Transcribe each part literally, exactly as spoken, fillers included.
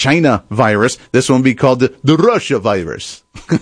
China virus. This one will be called the, the Russia virus.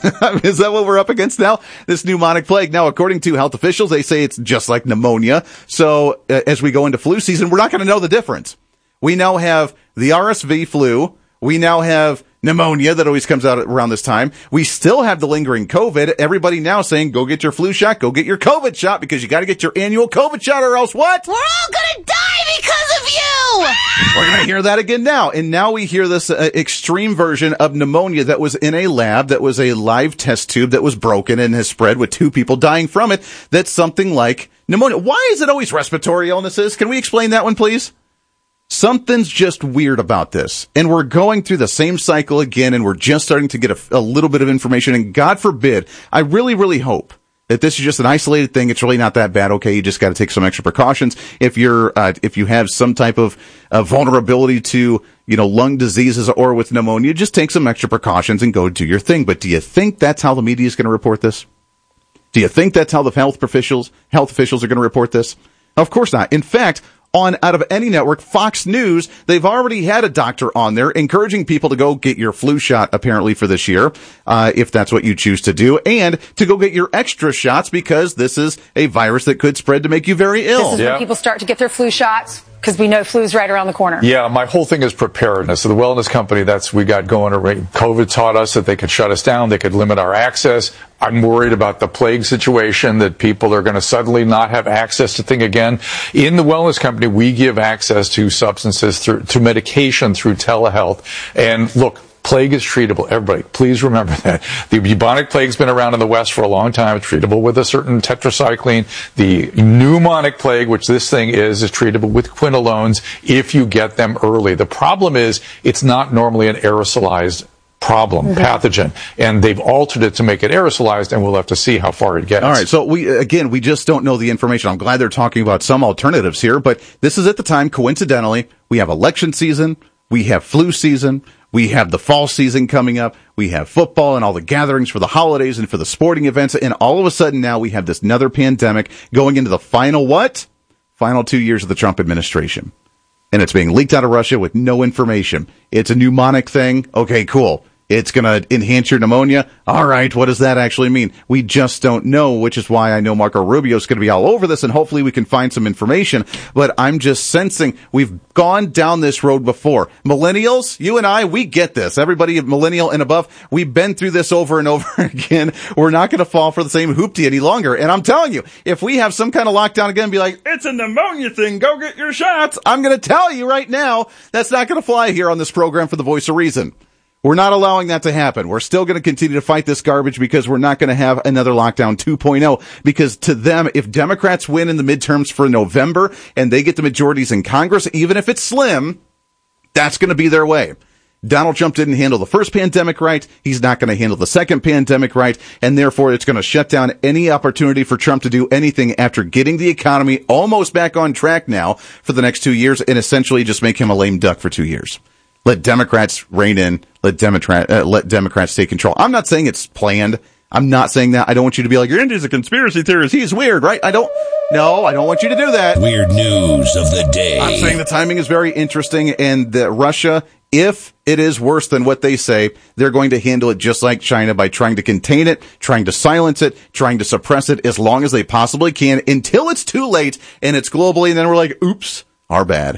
Is that what we're up against now? This pneumonic plague. Now, according to health officials, they say it's just like pneumonia. So uh, as we go into flu season, we're not going to know the difference. We now have the R S V flu. We now have pneumonia that always comes out around this time. We still have the lingering COVID. Everybody now saying, go get your flu shot, go get your COVID shot, because you got to get your annual COVID shot or else what? We're all going to die because of you! We're going to hear that again now. And now we hear this uh, extreme version of pneumonia that was in a lab, that was a live test tube that was broken and has spread with two people dying from it. That's something like pneumonia. Why is it always respiratory illnesses? Can we explain that one, please? Something's just weird about this, and we're going through the same cycle again, and we're just starting to get a, a little bit of information, and God forbid, I really, really hope that this is just an isolated thing. It's really not that bad. Okay, you just got to take some extra precautions. If you're, uh, if you have some type of uh, vulnerability to, you know, lung diseases or with pneumonia, just take some extra precautions and go do your thing. But do you think that's how the media is going to report this? Do you think that's how the health officials, health officials are going to report this? Of course not. In fact, on out of any network, Fox News, they've already had a doctor on there encouraging people to go get your flu shot, apparently, for this year, uh, if that's what you choose to do, and to go get your extra shots because this is a virus that could spread to make you very ill. This is yeah. when people start to get their flu shots, because we know flu's right around the corner. Yeah, my whole thing is preparedness. So the wellness company that's we got going, COVID taught us that they could shut us down, they could limit our access. I'm worried about the plague situation, that people are going to suddenly not have access to things again. In the wellness company, we give access to substances, through to medication through telehealth. And look, plague is treatable. Everybody, please remember that. The bubonic plague's been around in the West for a long time. It's treatable with a certain tetracycline. The pneumonic plague, which this thing is, is treatable with quinolones if you get them early. The problem is it's not normally an aerosolized problem, mm-hmm. pathogen, and they've altered it to make it aerosolized, and we'll have to see how far it gets. All right, so we, again, we just don't know the information. I'm glad they're talking about some alternatives here, but this is at the time, coincidentally, we have election season, we have flu season, we have the fall season coming up, we have football and all the gatherings for the holidays and for the sporting events, and all of a sudden now we have this another pandemic going into the final what? Final two years of the Trump administration. And it's being leaked out of Russia with no information. It's a pneumonic thing. Okay, cool. It's going to enhance your pneumonia. All right, what does that actually mean? We just don't know, which is why I know Marco Rubio is going to be all over this, and hopefully we can find some information. But I'm just sensing we've gone down this road before. Millennials, you and I, we get this. Everybody millennial and above, we've been through this over and over again. We're not going to fall for the same hoopty any longer. And I'm telling you, if we have some kind of lockdown again and be like, it's a pneumonia thing, go get your shots, I'm going to tell you right now, that's not going to fly here on this program for the Voice of Reason. We're not allowing that to happen. We're still going to continue to fight this garbage because we're not going to have another lockdown two point oh. Because to them, if Democrats win in the midterms for November and they get the majorities in Congress, even if it's slim, that's going to be their way. Donald Trump didn't handle the first pandemic right. He's not going to handle the second pandemic right. And therefore, it's going to shut down any opportunity for Trump to do anything after getting the economy almost back on track now for the next two years and essentially just make him a lame duck for two years. Let Democrats rein in. Let Democrat, uh, let Democrats take control. I'm not saying it's planned. I'm not saying that. I don't want you to be like, you're into a conspiracy theorist. He's weird, right? I don't. No, I don't want you to do that. Weird news of the day. I'm saying the timing is very interesting, and that Russia, if it is worse than what they say, they're going to handle it just like China by trying to contain it, trying to silence it, trying to suppress it as long as they possibly can until it's too late and it's globally, and then we're like, oops, our bad.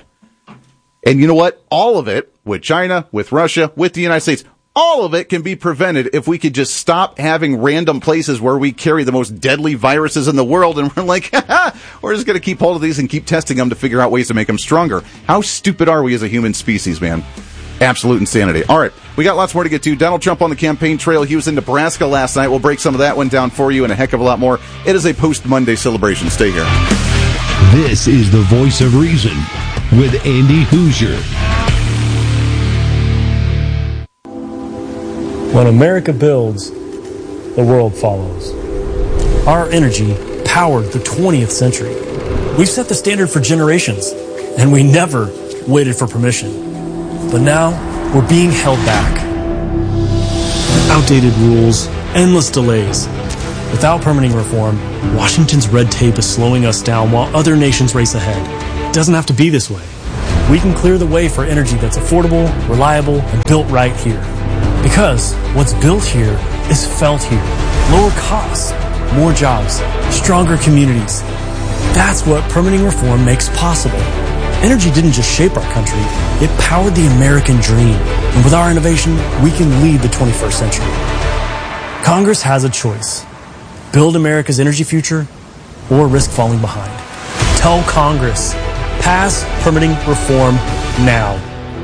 And you know what? All of it, with China, with Russia, with the United States, all of it can be prevented if we could just stop having random places where we carry the most deadly viruses in the world, and we're like, we're just going to keep hold of these and keep testing them to figure out ways to make them stronger. How stupid are we as a human species, man? Absolute insanity. All right, we got lots more to get to. Donald Trump on the campaign trail. He was in Nebraska last night. We'll break some of that one down for you and a heck of a lot more. It is a post-Monday celebration. Stay here. This is the Voice of Reason with Andy Hoosier. When America builds, the world follows. Our energy powered the twentieth century. We've set the standard for generations, and we never waited for permission. But now, we're being held back. Outdated rules, endless delays. Without permitting reform, Washington's red tape is slowing us down while other nations race ahead. It doesn't have to be this way. we can clear the way for energy that's affordable, reliable, and built right here. Because what's built here is felt here. Lower costs, more jobs, stronger communities. That's what permitting reform makes possible. Energy didn't just shape our country, it powered the American dream. And with our innovation, we can lead the twenty-first century. Congress has a choice. Build America's energy future or risk falling behind. Tell Congress, pass permitting reform now.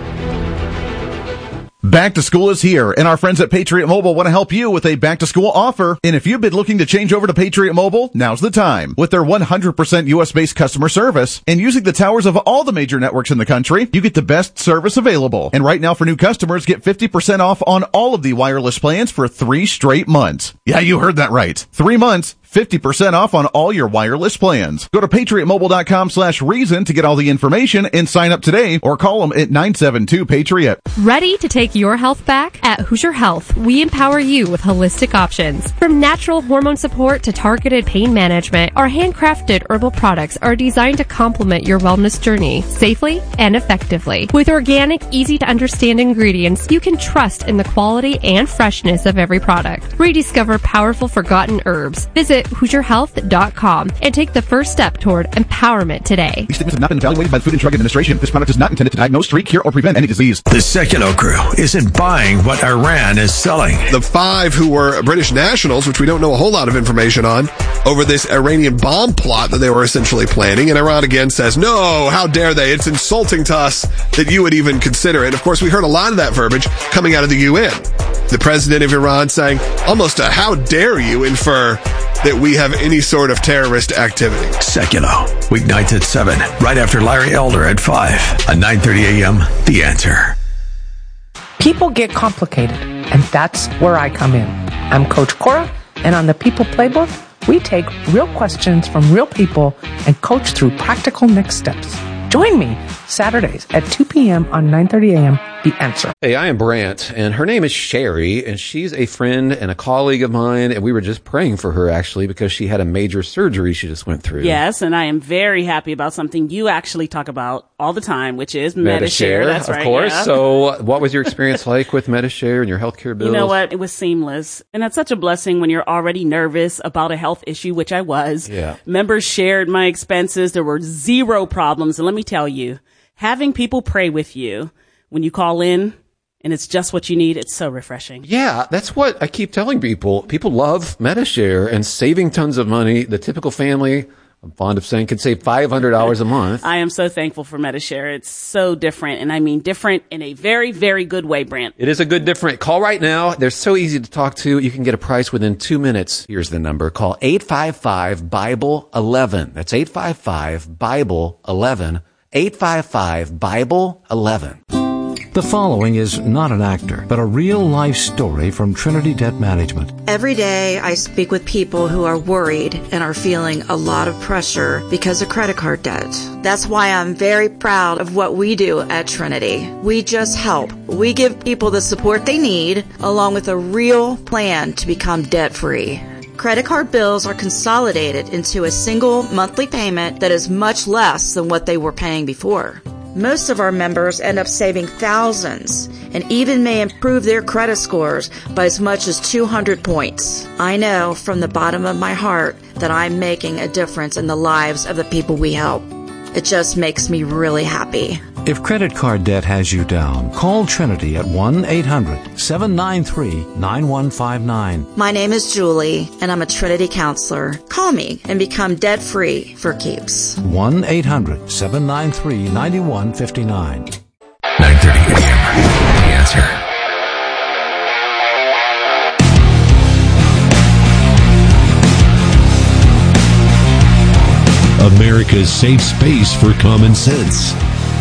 Back to school is here, and our friends at Patriot Mobile want to help you with a back-to-school offer. And if you've been looking to change over to Patriot Mobile, now's the time. With their one hundred percent U S-based customer service and using the towers of all the major networks in the country, you get the best service available. And right now for new customers, get fifty percent off on all of the wireless plans for three straight months. Yeah, you heard that right. Three months. fifty percent off on all your wireless plans. Go to patriotmobile.com slash reason to get all the information and sign up today or call them at nine seven two Patriot. Ready to take your health back? At Hoosier Health, we empower you with holistic options. From natural hormone support to targeted pain management, our handcrafted herbal products are designed to complement your wellness journey safely and effectively. With organic, easy to understand ingredients, you can trust in the quality and freshness of every product. Rediscover powerful forgotten herbs. Visit Hoosier Health dot com and take the first step toward empowerment today. These statements have not been evaluated by the Food and Drug Administration. This product is not intended to diagnose, treat, cure, or prevent any disease. The Sekulow crew isn't buying what Iran is selling. The five who were British nationals, which we don't know a whole lot of information on, over this Iranian bomb plot that they were essentially planning. And Iran again says, no, how dare they? It's insulting to us that you would even consider it. Of course, we heard a lot of that verbiage coming out of the U N. The president of Iran saying almost a how dare you infer that we have any sort of terrorist activity. Sekulow, weeknights at seven, right after Larry Elder at five, on nine thirty a.m. The Answer. People get complicated, and that's where I come in. I'm Coach Cora, and on the People Playbook, we take real questions from real people and coach through practical next steps. Join me Saturdays at two p.m. on nine thirty a.m. The Answer. Hey, I am Brant, and her name is Sherry, and she's a friend and a colleague of mine, and we were just praying for her, actually, because she had a major surgery she just went through. Yes, and I am very happy about something you actually talk about all the time, which is Medi-Share. Medi-Share, That's of right, course. yeah. So what was your experience like with Medi-Share and your healthcare bills? You know what? It was seamless. And that's such a blessing when you're already nervous about a health issue, which I was. Yeah. Members shared my expenses. There were zero problems. And let me tell you, having people pray with you when you call in, and it's just what you need, it's so refreshing. Yeah, that's what I keep telling people. People love Medi-Share and saving tons of money. The typical family, I'm fond of saying, can save five hundred dollars a month. I am so thankful for Medi-Share. It's so different, and I mean different in a very, very good way, Brant. It is a good different. Call right now. They're so easy to talk to. You can get a price within two minutes. Here's the number. Call eight five five, Bible eleven. That's eight five five, Bible eleven. eight five five, Bible eleven. The following is not an actor, but a real-life story from Trinity Debt Management. Every day I speak with people who are worried and are feeling a lot of pressure because of credit card debt. That's why I'm very proud of what we do at Trinity. We just help. We give people the support they need, along with a real plan to become debt-free. Credit card bills are consolidated into a single monthly payment that is much less than what they were paying before. Most of our members end up saving thousands and even may improve their credit scores by as much as two hundred points. I know from the bottom of my heart that I'm making a difference in the lives of the people we help. It just makes me really happy. If credit card debt has you down, call Trinity at one eight hundred, seven nine three, nine one five nine. My name is Julie, and I'm a Trinity counselor. Call me and become debt-free for keeps. one eight hundred, seven nine three, nine one five nine. nine thirty a.m. The Answer. America's safe space for common sense.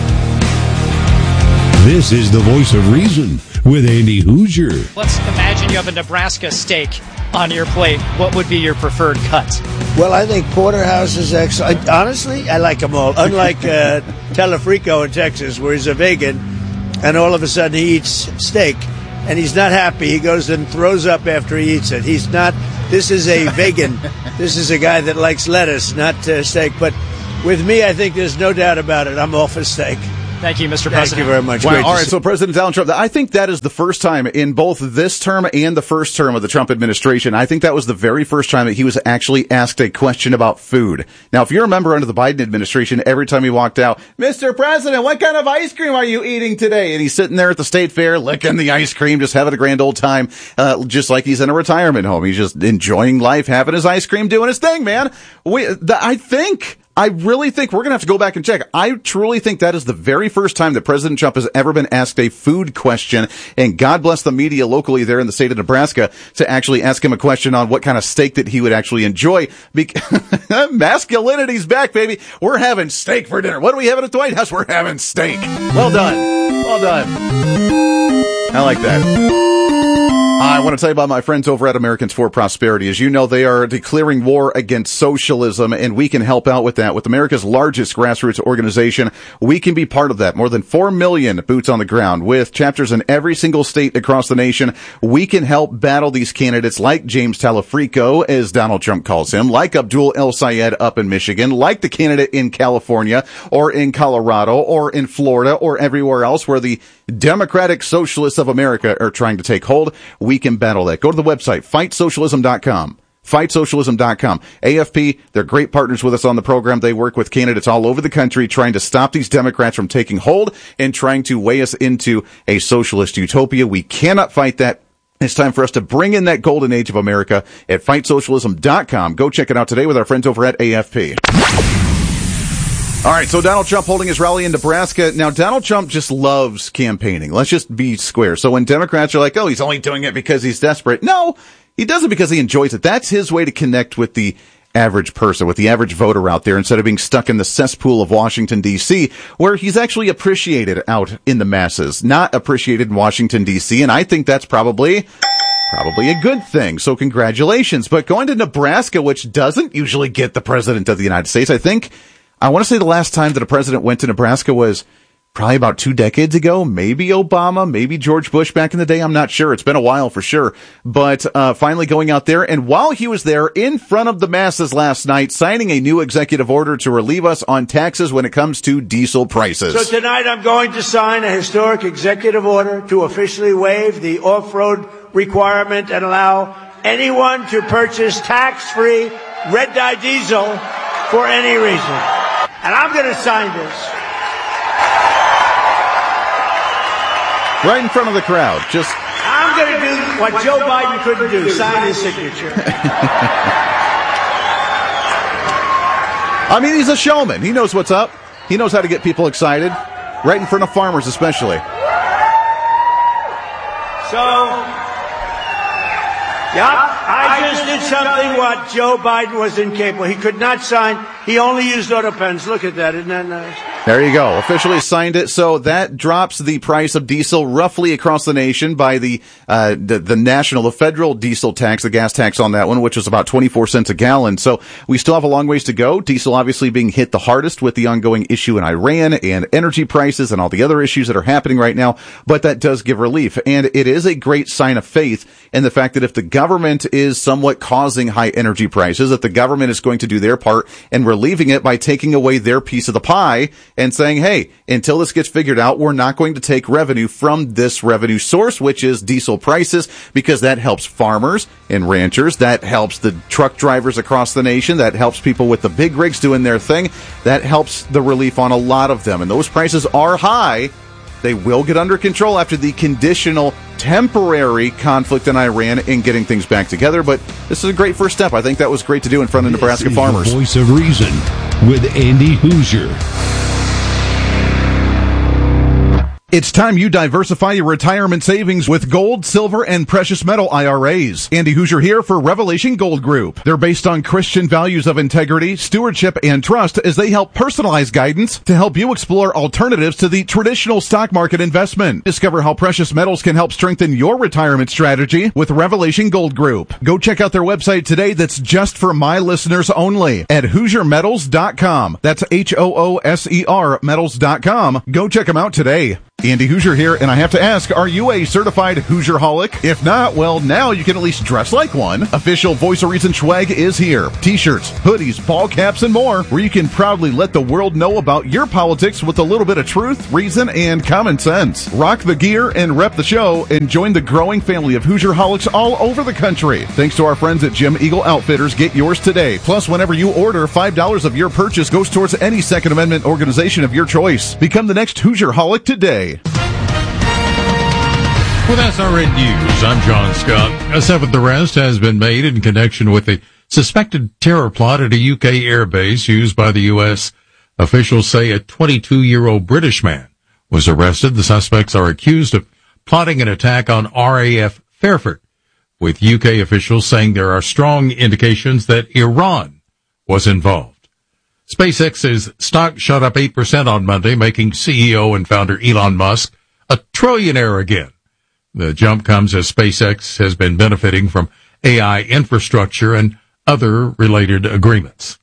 This is the Voice of Reason with Andy Hoosier. Let's imagine you have a Nebraska steak on your plate. What would be your preferred cut? Well, I think porterhouse is excellent. Honestly, I like them all. Unlike uh, Telefrico in Texas, where he's a vegan, and all of a sudden he eats steak, and he's not happy. He goes and throws up after he eats it. He's not. This is a vegan. This is a guy that likes lettuce, not uh, steak. But with me, I think there's no doubt about it. I'm all for steak. Thank you, Mister Thank President. you very much. Wow. Great All to right, see- so President Donald Trump, I think that is the first time in both this term and the first term of the Trump administration, I think that was the very first time that he was actually asked a question about food. Now, if you remember under the Biden administration, every time he walked out, Mister President, what kind of ice cream are you eating today? And he's sitting there at the state fair, licking the ice cream, just having a grand old time, uh, just like he's in a retirement home. He's just enjoying life, having his ice cream, doing his thing, man. We, the, I think... I really think we're going to have to go back and check. I truly think that is the very first time that President Trump has ever been asked a food question. And God bless the media locally there in the state of Nebraska to actually ask him a question on what kind of steak that he would actually enjoy. Be- Masculinity's back, baby. We're having steak for dinner. What are we having at the White House? We're having steak. Well done. Well done. I like that. I want to tell you about my friends over at Americans for Prosperity. As you know, they are declaring war against socialism, and we can help out with that. With America's largest grassroots organization, we can be part of that. More than four million boots on the ground with chapters in every single state across the nation. We can help battle these candidates like James Talafrico, as Donald Trump calls him, like Abdul El Sayed up in Michigan, like the candidate in California or in Colorado or in Florida or everywhere else where the Democratic Socialists of America are trying to take hold. We can battle that. Go to the website, fight socialism dot com. fight socialism dot com. A F P, they're great partners with us on the program. They work with candidates all over the country trying to stop these Democrats from taking hold and trying to weigh us into a socialist utopia. We cannot fight that. It's time for us to bring in that golden age of America at fight socialism dot com. Go check it out today with our friends over at A F P. All right, so Donald Trump holding his rally in Nebraska. Now, Donald Trump just loves campaigning. Let's just be square. So when Democrats are like, oh, he's only doing it because he's desperate. No, he does it because he enjoys it. That's his way to connect with the average person, with the average voter out there, instead of being stuck in the cesspool of Washington, D C, where he's actually appreciated out in the masses, not appreciated in Washington, D C. And I think that's probably... Probably a good thing. So congratulations. But going to Nebraska, which doesn't usually get the president of the United States, I think, I want to say the last time that a president went to Nebraska was probably about two decades ago. Maybe Obama, maybe George Bush back in the day. I'm not sure. It's been a while for sure. But uh finally going out there, and while he was there in front of the masses last night, signing a new executive order to relieve us on taxes when it comes to diesel prices. So tonight I'm going to sign a historic executive order to officially waive the off-road requirement and allow anyone to purchase tax-free red dye diesel for any reason. And I'm going to sign this. Right in front of the crowd. Just I'm going to do what Joe Biden couldn't do, sign his signature. I mean, he's a showman. He knows what's up. He knows how to get people excited. Right in front of farmers, especially. So, yeah, I just did something what Joe Biden was incapable. He could not sign. He only used auto pens. Look at that. Isn't that nice? There you go. Officially signed it. So that drops the price of diesel roughly across the nation by the, uh, the, the national, the federal diesel tax, the gas tax on that one, which is about twenty-four cents a gallon. So we still have a long ways to go. Diesel obviously being hit the hardest with the ongoing issue in Iran and energy prices and all the other issues that are happening right now. But that does give relief. And it is a great sign of faith in the fact that if the government is somewhat causing high energy prices, that the government is going to do their part and relieving it by taking away their piece of the pie and saying, hey, until this gets figured out, we're not going to take revenue from this revenue source, which is diesel prices, because that helps farmers and ranchers. That helps the truck drivers across the nation. That helps people with the big rigs doing their thing. That helps the relief on a lot of them. And those prices are high. They will get under control after the conditional temporary conflict in Iran and getting things back together. But this is a great first step. I think that was great to do in front of Nebraska This is farmers. The Voice of Reason with Andy Hoosier. It's time you diversify your retirement savings with gold, silver, and precious metal I R As. Andy Hoosier here for Revelation Gold Group. They're based on Christian values of integrity, stewardship, and trust as they help personalize guidance to help you explore alternatives to the traditional stock market investment. Discover how precious metals can help strengthen your retirement strategy with Revelation Gold Group. Go check out their website today that's just for my listeners only at hoosier metals dot com. That's H O O S E R metals dot com. Go check them out today. Andy Hoosier here, and I have to ask, are you a certified Hoosier-holic? If not, well, now you can at least dress like one. Official Voice of Reason swag is here. T-shirts, hoodies, ball caps, and more, where you can proudly let the world know about your politics with a little bit of truth, reason, and common sense. Rock the gear and rep the show, and join the growing family of Hoosier-holics all over the country. Thanks to our friends at Jim Eagle Outfitters, get yours today. Plus, whenever you order, five dollars of your purchase goes towards any Second Amendment organization of your choice. Become the next Hoosier-holic today. With S R N News, I'm John Scott. A seventh arrest has been made in connection with the suspected terror plot at a U K airbase used by the U S. Officials say a twenty-two-year-old British man was arrested. The suspects are accused of plotting an attack on R A F Fairford, with U K officials saying there are strong indications that Iran was involved. SpaceX's stock shot up eight percent on Monday, making C E O and founder Elon Musk a trillionaire again. The jump comes as SpaceX has been benefiting from A I infrastructure and other related agreements.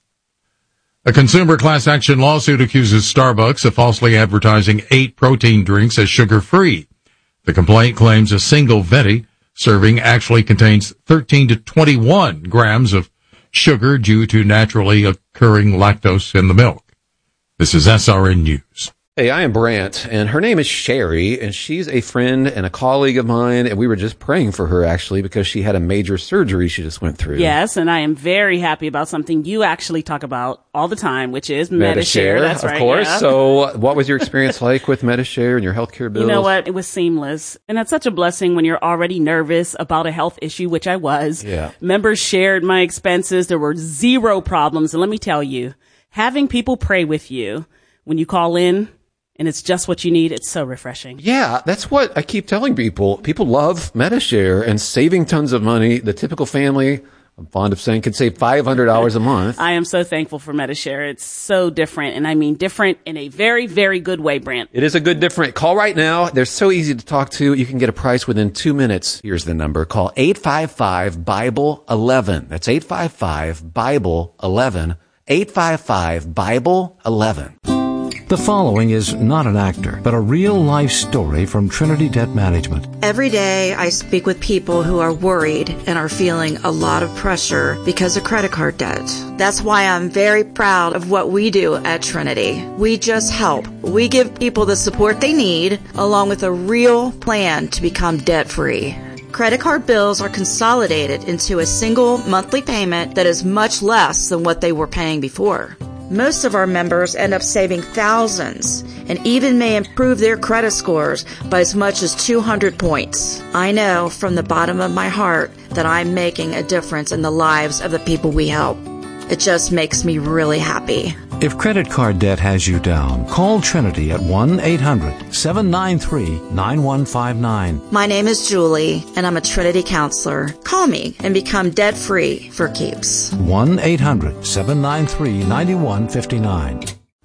A consumer class action lawsuit accuses Starbucks of falsely advertising eight protein drinks as sugar-free. The complaint claims a single venti serving actually contains thirteen to twenty-one grams of sugar due to naturally occurring lactose in the milk. This is S R N News. Hey, I am Brant, and her name is Sherry, and she's a friend and a colleague of mine, and we were just praying for her, actually, because she had a major surgery she just went through. Yes, and I am very happy about something you actually talk about all the time, which is Medi-Share. That's of right, course. yeah. So what was your experience like with Medi-Share and your healthcare bills? You know what? It was seamless. And that's such a blessing when you're already nervous about a health issue, which I was. Yeah. Members shared my expenses. There were zero problems. And let me tell you, having people pray with you when you call in, and it's just what you need, it's so refreshing. Yeah, that's what I keep telling people. People love Medi-Share and saving tons of money. The typical family, I'm fond of saying, can save five hundred dollars a month. I am so thankful for Medi-Share. It's so different, and I mean different in a very, very good way, Brant. It is a good different. Call right now. They're so easy to talk to. You can get a price within two minutes. Here's the number. Call eight five five, Bible eleven. That's eight five five, Bible eleven. eight five five, Bible eleven. The following is not an actor, but a real-life story from Trinity Debt Management. Every day I speak with people who are worried and are feeling a lot of pressure because of credit card debt. That's why I'm very proud of what we do at Trinity. We just help. We give people the support they need, along with a real plan to become debt-free. Credit card bills are consolidated into a single monthly payment that is much less than what they were paying before. Most of our members end up saving thousands and even may improve their credit scores by as much as two hundred points. I know from the bottom of my heart that I'm making a difference in the lives of the people we help. It just makes me really happy. If credit card debt has you down, call Trinity at one eight hundred, seven nine three, nine one five nine. My name is Julie, and I'm a Trinity counselor. Call me and become debt-free for keeps. one eight hundred, seven nine three, nine one five nine.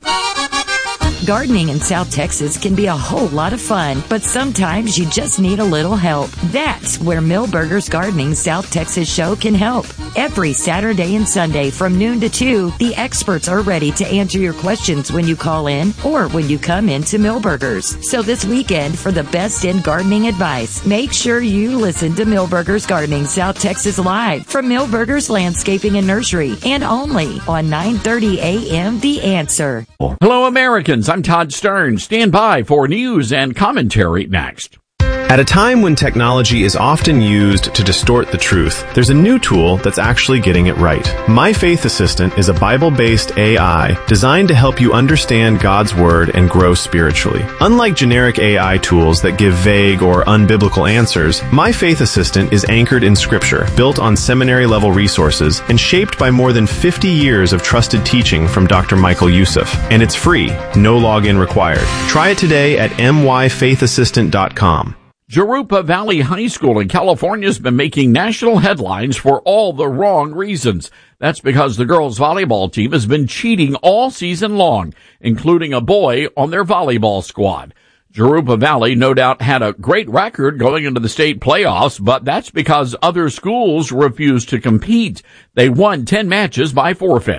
Gardening in South Texas can be a whole lot of fun, but sometimes you just need a little help. That's where Millburgers Gardening South Texas Show can help. Every Saturday and Sunday from noon to two, the experts are ready to answer your questions when you call in or when you come into Millburgers. So this weekend, for the best in gardening advice, make sure you listen to Millburgers Gardening South Texas Live from Millburgers Landscaping and Nursery, and only on nine thirty a.m. The Answer. Hello, Americans. I'm Todd Stern. Stand by for news and commentary next. At a time when technology is often used to distort the truth, there's a new tool that's actually getting it right. My Faith Assistant is a Bible-based A I designed to help you understand God's Word and grow spiritually. Unlike generic A I tools that give vague or unbiblical answers, My Faith Assistant is anchored in Scripture, built on seminary-level resources, and shaped by more than fifty years of trusted teaching from Doctor Michael Youssef. And it's free, no login required. Try it today at m y faith assistant dot com. Jurupa Valley High School in California has been making national headlines for all the wrong reasons. That's because the girls' volleyball team has been cheating all season long, including a boy on their volleyball squad. Jurupa Valley no doubt had a great record going into the state playoffs, but that's because other schools refused to compete. They won ten matches by forfeit.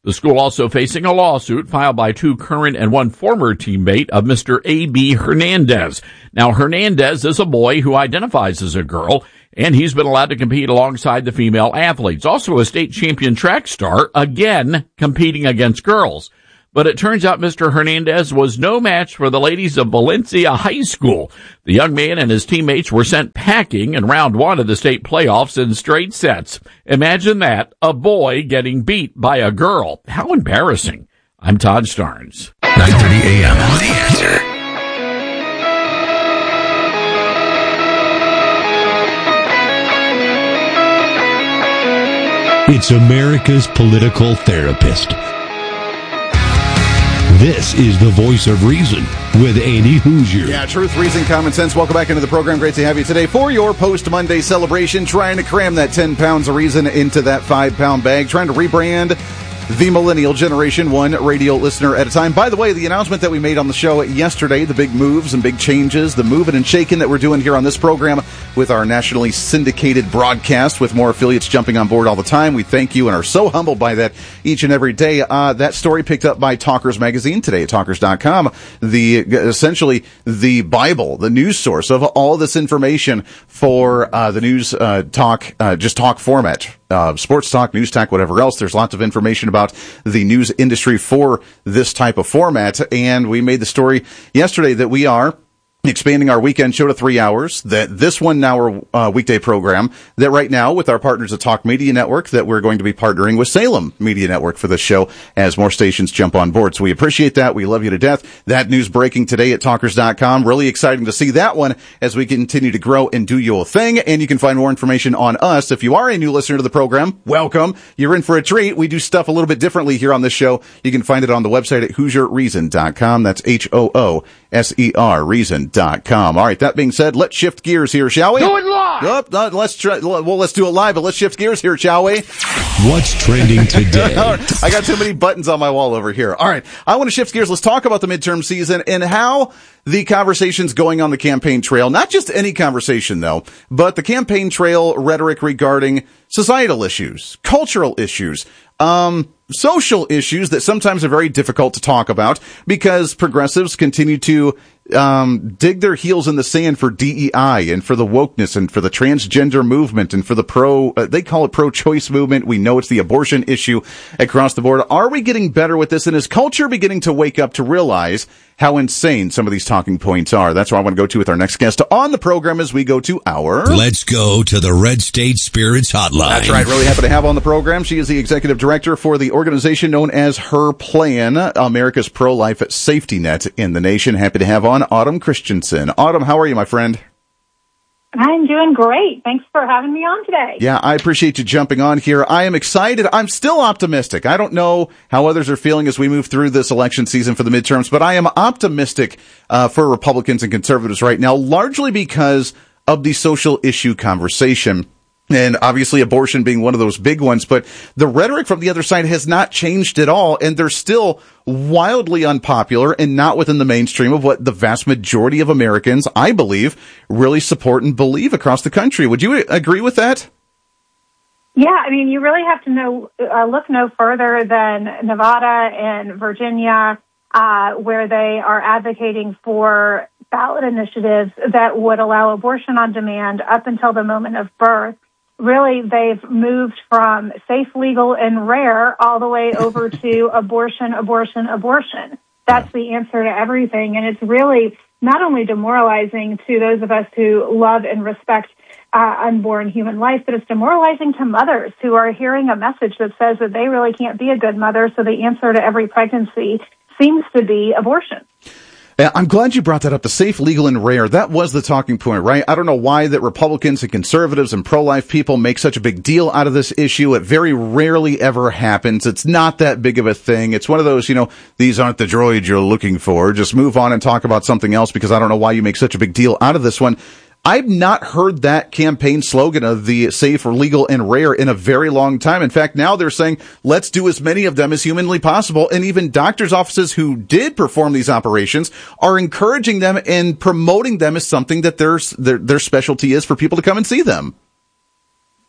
The school also facing a lawsuit filed by two current and one former teammate of Mister A B Hernandez. Now, Hernandez is a boy who identifies as a girl, and he's been allowed to compete alongside the female athletes. Also a state champion track star, again competing against girls. But it turns out Mister Hernandez was no match for the ladies of Valencia High School. The young man and his teammates were sent packing in round one of the state playoffs in straight sets. Imagine that, a boy getting beat by a girl. How embarrassing. I'm Todd Starnes. nine thirty a.m. The Answer. It's America's political therapist. This is the Voice of Reason with Andy Hoosier. Yeah, truth, reason, common sense. Welcome back into the program. Great to have you today for your post-Monday celebration. Trying to cram that ten pounds of reason into that five pound bag. Trying to rebrand the millennial generation, one radio listener at a time. By the way, the announcement that we made on the show yesterday, the big moves and big changes, the moving and shaking that we're doing here on this program with our nationally syndicated broadcast with more affiliates jumping on board all the time. We thank you and are so humbled by that each and every day. Uh, that story picked up by Talkers Magazine today at talkers dot com. The, essentially the Bible, the news source of all this information for, uh, the news, uh, talk, uh, just talk format. Uh, sports talk, news talk, whatever else. There's lots of information about the news industry for this type of format. And we made the story yesterday that we are expanding our weekend show to three hours, that this one hour uh, weekday program, that right now with our partners at Talk Media Network, that we're going to be partnering with Salem Media Network for this show as more stations jump on board. So we appreciate that. We love you to death. That news breaking today at talkers dot com. Really exciting to see that one as we continue to grow and do your thing. And you can find more information on us. If you are a new listener to the program, welcome. You're in for a treat. We do stuff a little bit differently here on this show. You can find it on the website at hoosier reason dot com. That's H O O S E R reason dot com. All right, that being said, let's shift gears here, shall we? Do it live! Oh, no, let's try, well, let's do it live, but let's shift gears here, shall we? What's trending today? I got too many buttons on my wall over here. All right, I want to shift gears. Let's talk about the midterm season and how the conversation's going on the campaign trail. Not just any conversation, though, but the campaign trail rhetoric regarding societal issues, cultural issues, um, social issues that sometimes are very difficult to talk about because progressives continue to um dig their heels in the sand for D E I and for the wokeness and for the transgender movement and for the pro, uh, they call it pro-choice movement. We know it's the abortion issue across the board. Are we getting better with this? And is culture beginning to wake up to realize how insane some of these talking points are? That's where I want to go to with our next guest on the program as we go to our... Let's go to the Red State Spirits Hotline. That's right. Really happy to have on the program. She is the executive director for the organization known as Her Plan, America's pro-life safety net in the nation. Happy to have on Autumn Christensen. Autumn, how are you, my friend? I'm doing great. Thanks for having me on today. Yeah, I appreciate you jumping on here. I am excited. I'm still optimistic. I don't know how others are feeling as we move through this election season for the midterms, but I am optimistic uh, for Republicans and conservatives right now, largely because of the social issue conversation. And obviously abortion being one of those big ones, but the rhetoric from the other side has not changed at all, and they're still wildly unpopular and not within the mainstream of what the vast majority of Americans, I believe, really support and believe across the country. Would you agree with that? Yeah, I mean, you really have to know, uh, look no further than Nevada and Virginia, uh, where they are advocating for ballot initiatives that would allow abortion on demand up until the moment of birth. Really, they've moved from safe, legal, and rare all the way over to abortion, abortion, abortion. That's the answer to everything. And it's really not only demoralizing to those of us who love and respect uh, unborn human life, but it's demoralizing to mothers who are hearing a message that says that they really can't be a good mother, so the answer to every pregnancy seems to be abortion. I'm glad you brought that up, the safe, legal, and rare. That was the talking point, right? I don't know why that Republicans and conservatives and pro-life people make such a big deal out of this issue. It very rarely ever happens. It's not that big of a thing. It's one of those, you know, these aren't the droids you're looking for. Just move on and talk about something else because I don't know why you make such a big deal out of this one. I've not heard that campaign slogan of the safe or legal and rare in a very long time. In fact, now they're saying, let's do as many of them as humanly possible. And even doctors' offices who did perform these operations are encouraging them and promoting them as something that their, their, their specialty is for people to come and see them.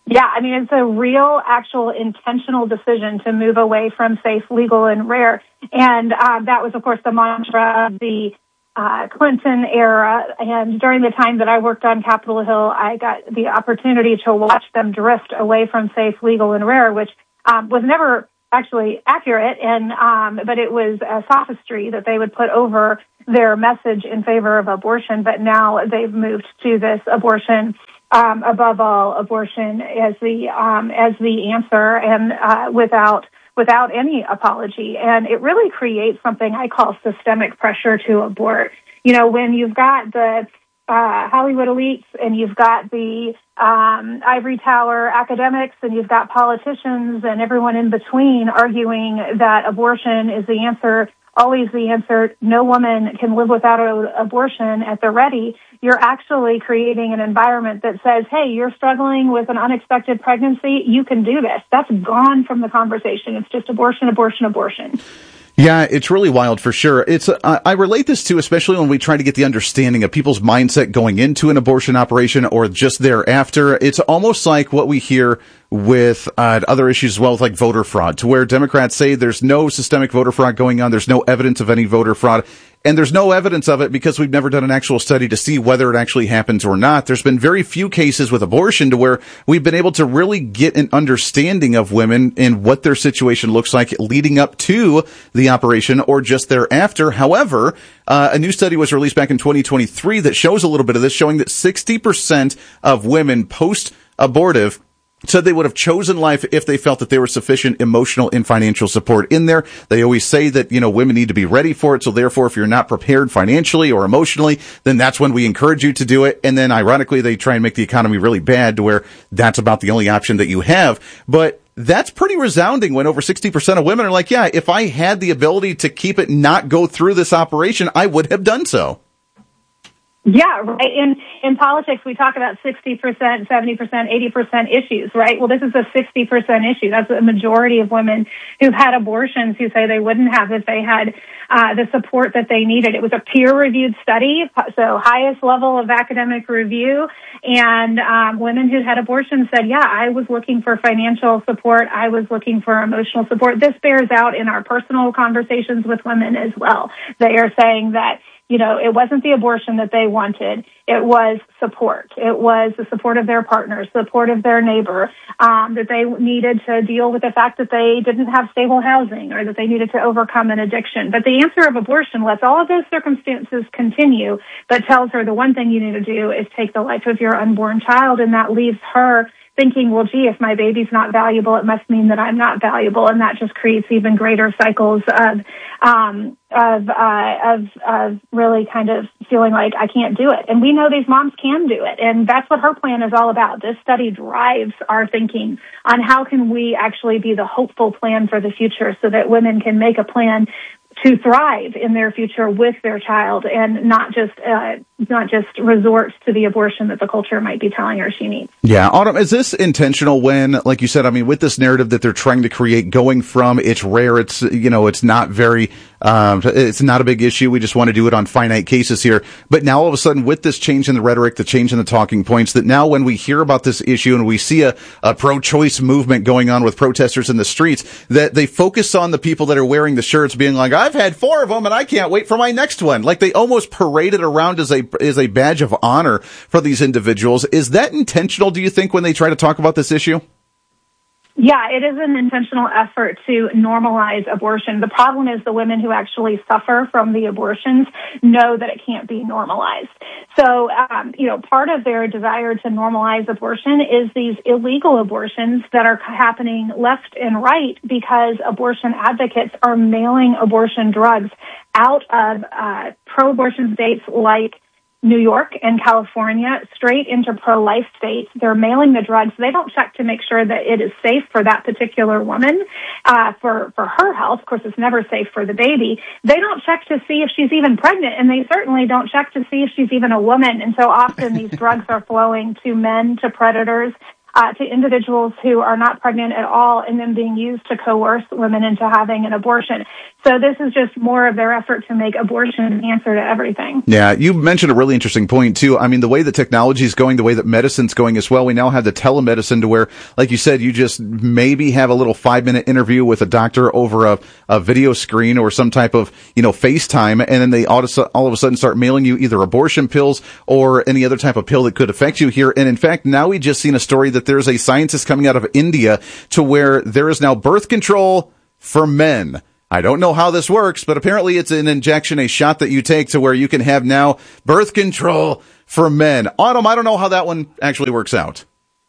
Yeah, I mean, it's a real, actual, intentional decision to move away from safe, legal, and rare. And uh, that was, of course, the mantra of the uh, Clinton era. And during the time that I worked on Capitol Hill, I got the opportunity to watch them drift away from safe, legal, and rare, which um, was never actually accurate, and um, but it was a sophistry that they would put over their message in favor of abortion. But now they've moved to this abortion. Um, above all, abortion as the um, as the answer, and uh, without without any apology, and it really creates something I call systemic pressure to abort. You know, when you've got the uh, Hollywood elites, and you've got the um, ivory tower academics, and you've got politicians, and everyone in between arguing that abortion is the answer. Always the answer, no woman can live without an abortion at the ready. You're actually creating an environment that says, hey, you're struggling with an unexpected pregnancy, you can do this. That's gone from the conversation. It's just abortion, abortion, abortion. Yeah, it's really wild for sure. It's uh, I relate this to, especially when we try to get the understanding of people's mindset going into an abortion operation or just thereafter. It's almost like what we hear with uh, other issues as well, with like voter fraud, to where Democrats say there's no systemic voter fraud going on, there's no evidence of any voter fraud, and there's no evidence of it because we've never done an actual study to see whether it actually happens or not. There's been very few cases with abortion to where we've been able to really get an understanding of women and what their situation looks like leading up to the operation or just thereafter. However, uh, a new study was released back in twenty twenty-three that shows a little bit of this, showing that sixty percent of women post-abortive said they would have chosen life if they felt that there was sufficient emotional and financial support in there. They always say that, you know, women need to be ready for it. So therefore, if you're not prepared financially or emotionally, then that's when we encourage you to do it. And then ironically, they try and make the economy really bad to where that's about the only option that you have. But that's pretty resounding when over sixty percent of women are like, yeah, if I had the ability to keep it not go through this operation, I would have done so. Yeah, right. In in politics, we talk about sixty percent, seventy percent, eighty percent issues, right? Well, this is a sixty percent issue. That's a majority of women who've had abortions who say they wouldn't have if they had uh, the support that they needed. It was a peer-reviewed study, so highest level of academic review. And um, women who had abortions said, yeah, I was looking for financial support. I was looking for emotional support. This bears out in our personal conversations with women as well. They are saying that, you know, it wasn't the abortion that they wanted. It was support. It was the support of their partner, support of their neighbor, um, that they needed to deal with the fact that they didn't have stable housing or that they needed to overcome an addiction. But the answer of abortion lets all of those circumstances continue, but tells her the one thing you need to do is take the life of your unborn child, and that leaves her thinking, well, gee, if my baby's not valuable, it must mean that I'm not valuable, and that just creates even greater cycles of um, of, uh, of of really kind of feeling like I can't do it. And we know these moms can do it, and that's what her plan is all about. This study drives our thinking on how can we actually be the hopeful plan for the future, so that women can make a plan to thrive in their future with their child, and not just uh, not just resort to the abortion that the culture might be telling her she needs. Yeah, Autumn, is this intentional when, like you said, I mean, with this narrative that they're trying to create, going from it's rare, it's, you know, it's not very, um, it's not a big issue, we just want to do it on finite cases here, but now all of a sudden with this change in the rhetoric, the change in the talking points, that now when we hear about this issue and we see a, a pro-choice movement going on with protesters in the streets, that they focus on the people that are wearing the shirts being like, I've had four of them and I can't wait for my next one. Like they almost parade it around as a is a badge of honor for these individuals. Is that intentional, do you think, when they try to talk about this issue? Yeah, it is an intentional effort to normalize abortion. The problem is the women who actually suffer from the abortions know that it can't be normalized. So, um, you know, part of their desire to normalize abortion is these illegal abortions that are happening left and right because abortion advocates are mailing abortion drugs out of uh, pro-abortion states like New York and California straight into pro-life states. They're mailing the drugs. They don't check to make sure that it is safe for that particular woman, uh, for, for her health. Of course, it's never safe for the baby. They don't check to see if she's even pregnant, and they certainly don't check to see if she's even a woman. And so often these drugs are flowing to men, to predators, Uh, to individuals who are not pregnant at all, and then being used to coerce women into having an abortion. So this is just more of their effort to make abortion the answer to everything. Yeah, you mentioned a really interesting point, too. I mean, the way that technology is going, the way that medicine's going as well, we now have the telemedicine to where, like you said, you just maybe have a little five-minute interview with a doctor over a, a video screen or some type of, you know, FaceTime, and then they all of, a, all of a sudden start mailing you either abortion pills or any other type of pill that could affect you here. And in fact, now we just seen a story that there's a scientist coming out of India to where there is now birth control for men. I don't know how this works, but apparently it's an injection, a shot that you take to where you can have now birth control for men. Autumn, I don't know how that one actually works out.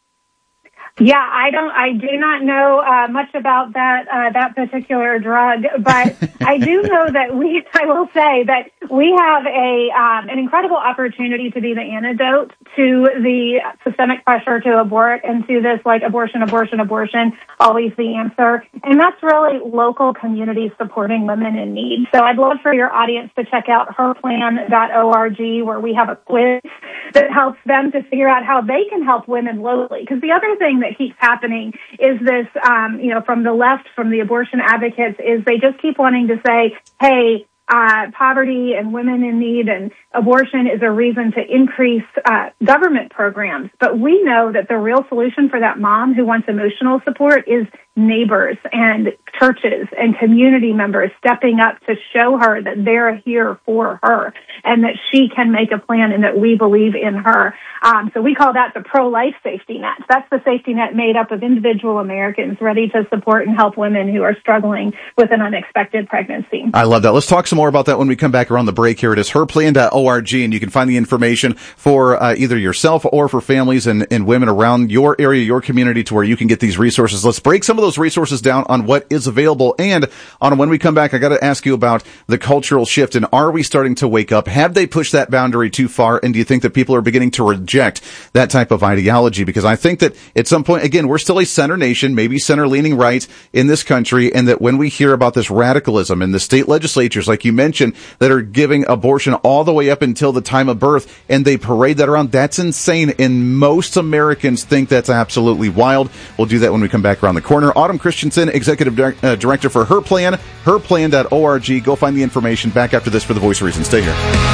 Yeah, I don't. I do not know uh, much about that uh, that particular drug, but I do know that we. I will say that we have a um, an incredible opportunity to be the antidote to the systemic pressure to abort and to this like abortion, abortion, abortion, always the answer, and that's really local communities supporting women in need. So I'd love for your audience to check out her plan dot org, where we have a quiz that helps them to figure out how they can help women locally. Because the other thing that keeps happening is this, um, you know, from the left, from the abortion advocates, is they just keep wanting to say, hey, uh, poverty and women in need and abortion is a reason to increase uh, government programs. But we know that the real solution for that mom who wants emotional support is neighbors and churches and community members stepping up to show her that they're here for her and that she can make a plan and that we believe in her. Um, so we call that the pro-life safety net. That's the safety net made up of individual Americans ready to support and help women who are struggling with an unexpected pregnancy. I love that. Let's talk some more about that when we come back around the break. Here it is, her plan dot org, and you can find the information for uh, either yourself or for families and, and women around your area, your community, to where you can get these resources. Let's break some of those resources down on what is available. And on when we come back, I got to ask you about the cultural shift, and are we starting to wake up? Have they pushed that boundary too far? And do you think that people are beginning to reject that type of ideology? Because I think that at some point, again, we're still a center nation, maybe center leaning right in this country. And that when we hear about this radicalism in the state legislatures, like you mentioned, that are giving abortion all the way up until the time of birth, and they parade that around, that's insane. And most Americans think that's absolutely wild. We'll do that when we come back around the corner. Autumn Christensen, Executive Di- uh, Director for Her Plan, her plan dot org. Go find the information. Back after this for The Voice of Reason. Stay here.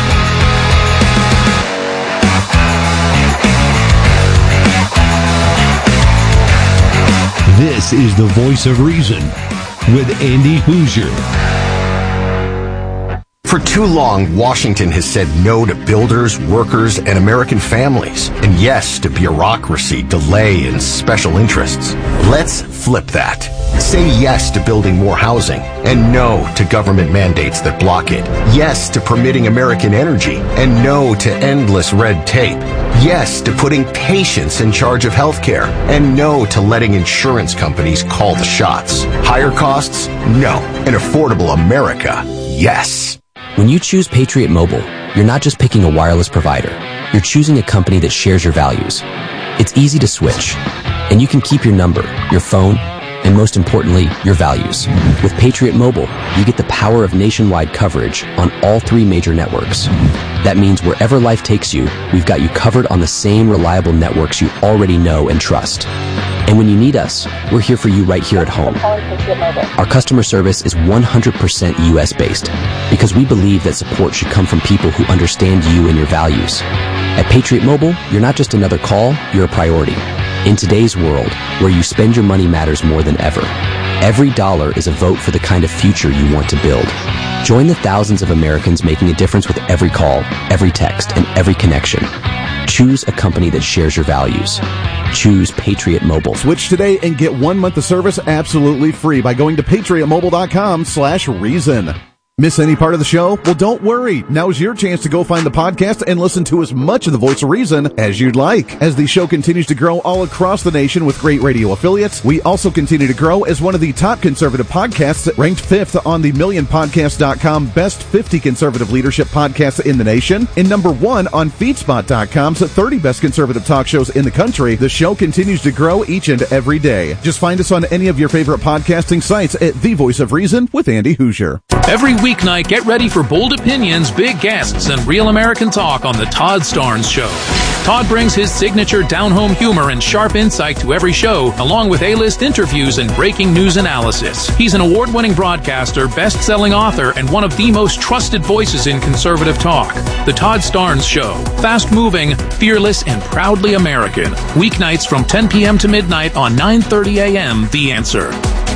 This is The Voice of Reason with Andy Hoosier. For too long, Washington has said no to builders, workers, and American families, and yes to bureaucracy, delay, and special interests. Let's flip that. Say yes to building more housing, and no to government mandates that block it. Yes to permitting American energy, and no to endless red tape. Yes to putting patients in charge of healthcare, and no to letting insurance companies call the shots. Higher costs? No. An affordable America? Yes. When you choose Patriot Mobile, you're not just picking a wireless provider. You're choosing a company that shares your values. It's easy to switch, and you can keep your number, your phone, and most importantly, your values. With Patriot Mobile, you get the power of nationwide coverage on all three major networks. That means wherever life takes you, we've got you covered on the same reliable networks you already know and trust. And when you need us, we're here for you right here at home. Our customer service is one hundred percent U S based because we believe that support should come from people who understand you and your values. At Patriot Mobile, you're not just another call, you're a priority. In today's world, where you spend your money matters more than ever, every dollar is a vote for the kind of future you want to build. Join the thousands of Americans making a difference with every call, every text, and every connection. Choose a company that shares your values. Choose Patriot Mobile. Switch today and get one month of service absolutely free by going to patriot mobile dot com slash reason. Miss any part of the show? Well, don't worry. Now's your chance to go find the podcast and listen to as much of The Voice of Reason as you'd like. As the show continues to grow all across the nation with great radio affiliates, we also continue to grow as one of the top conservative podcasts, ranked fifth on the million podcast dot com Best fifty Conservative Leadership Podcasts in the nation, and number one on feedspot dot com's thirty Best Conservative Talk Shows in the country. The show continues to grow each and every day. Just find us on any of your favorite podcasting sites at The Voice of Reason with Andy Hoosier. Every weeknight, get ready for bold opinions, big guests, and real American talk on The Todd Starnes Show. Todd brings his signature down-home humor and sharp insight to every show, along with A-list interviews and breaking news analysis. He's an award-winning broadcaster, best-selling author, and one of the most trusted voices in conservative talk. The Todd Starnes Show. Fast-moving, fearless, and proudly American. Weeknights from ten p.m. to midnight on nine thirty a.m. The Answer.